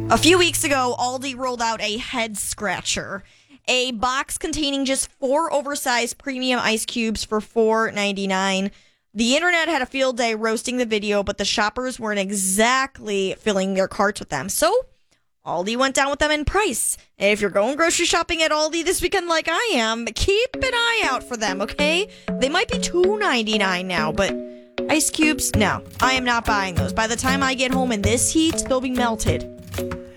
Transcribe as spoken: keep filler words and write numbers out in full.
A few weeks ago, Aldi rolled out a head scratcher, a box containing just four oversized premium ice cubes for four ninety-nine. The internet had a field day roasting the video, but the shoppers weren't exactly filling their carts with them. So Aldi went down with them in price. If you're going grocery shopping at Aldi this weekend like I am, keep an eye out for them, okay? They might be two ninety-nine now, but ice cubes, no. I am not buying those. By the time I get home in this heat, they'll be melted.